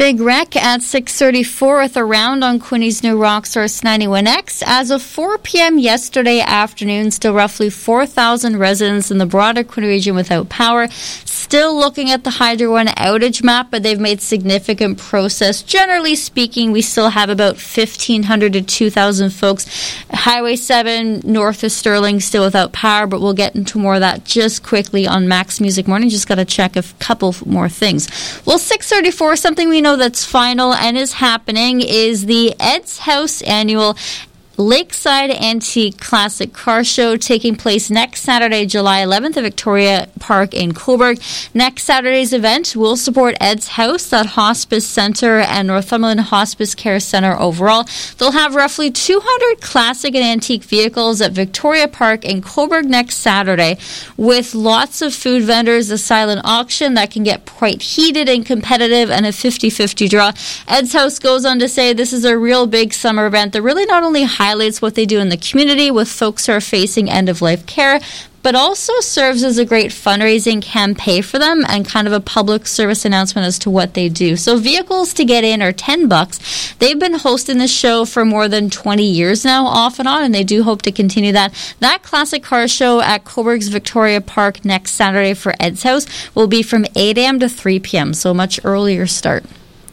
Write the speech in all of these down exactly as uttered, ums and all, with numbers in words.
Big wreck at six thirty-four with a round on Quinny's new Rocksource ninety-one X. As of four p.m. yesterday afternoon, still roughly four thousand residents in the broader Quinny region without power. Still looking at the Hydro One outage map, but they've made significant progress. Generally speaking, we still have about fifteen hundred to two thousand folks. Highway seven north of Sterling still without power, but we'll get into more of that just quickly on Max Music Morning. Just got to check a couple more things. Well, six thirty-four, something we know that's final and is happening is the Ed's House annual Lakeside Antique Classic Car Show taking place next Saturday, July eleventh at Victoria Park in Cobourg. Next Saturday's event will support Ed's House, that hospice centre, and Northumberland Hospice Care Centre overall. They'll have roughly two hundred classic and antique vehicles at Victoria Park in Cobourg next Saturday, with lots of food vendors, a silent auction that can get quite heated and competitive, and a fifty-fifty draw. Ed's House goes on to say this is a real big summer event that really not only highlights what they do in the community with folks who are facing end-of-life care, but also serves as a great fundraising campaign for them and kind of a public service announcement as to what they do. So vehicles to get in are ten bucks. They've been hosting this show for more than twenty years now, off and on, and they do hope to continue that. That classic car show at Cobourg's Victoria Park next Saturday for Ed's House will be from eight a.m. to three p.m., so a much earlier start.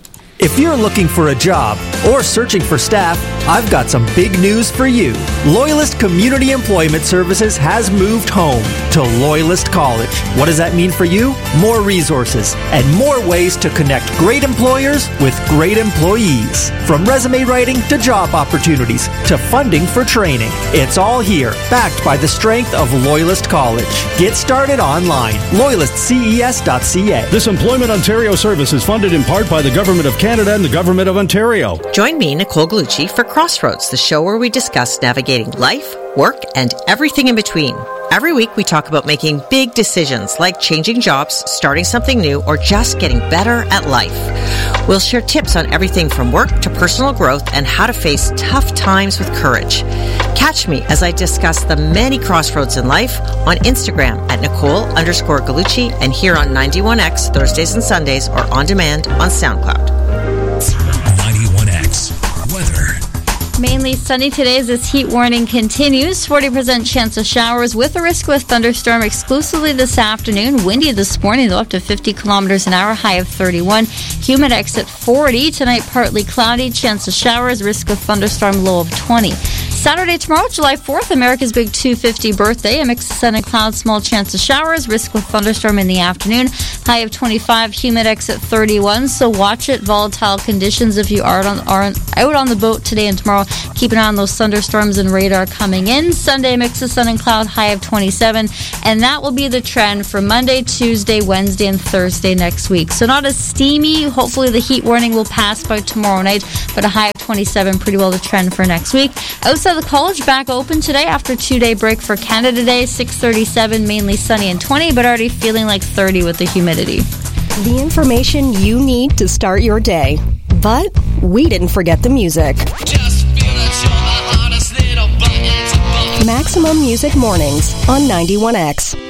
If you're looking for a job or searching for staff, I've got some big news for you. Loyalist Community Employment Services has moved home to Loyalist College. What does that mean for you? More resources and more ways to connect great employers with great employees. From resume writing to job opportunities to funding for training. It's all here, backed by the strength of Loyalist College. Get started online. loyalist c e s dot c a. This Employment Ontario service is funded in part by the Government of Canada Canada and the Government of Ontario. Join me, Nicole Gallucci, for Crossroads, the show where we discuss navigating life, work, and everything in between. Every week, we talk about making big decisions like changing jobs, starting something new, or just getting better at life. We'll share tips on everything from work to personal growth and how to face tough times with courage. Catch me as I discuss the many crossroads in life on Instagram at Nicole underscore Gallucci and here on ninety-one X Thursdays and Sundays or on demand on SoundCloud. ninety-one X weather. Mainly sunny today as this heat warning continues. forty percent chance of showers with a risk of thunderstorm exclusively this afternoon. Windy this morning, though, up to fifty kilometers an hour, high of thirty-one. Humidex at forty. Tonight, partly cloudy, chance of showers, risk of thunderstorm, low of twenty. Saturday, tomorrow, July fourth, America's Big two hundred fifty birthday. A mix of sun and clouds, small chance of showers, risk of thunderstorm in the afternoon. High of twenty-five, Humidex at thirty-one. So watch it, volatile conditions if you are, on, are out on the boat today and tomorrow. Keep an eye on those thunderstorms and radar coming in. Sunday, mix of sun and cloud, high of twenty-seven. And that will be the trend for Monday, Tuesday, Wednesday, and Thursday next week. So not as steamy. Hopefully the heat warning will pass by tomorrow night, but a high of twenty-seven, pretty well the trend for next week. Outside the college, back open today after two-day break for Canada Day. six thirty-seven, mainly sunny and twenty, but already feeling like thirty with the humidity. The information you need to start your day. But we didn't forget the music. Just feel that you're the hardest little button to bump. Maximum Music Mornings on ninety-one X.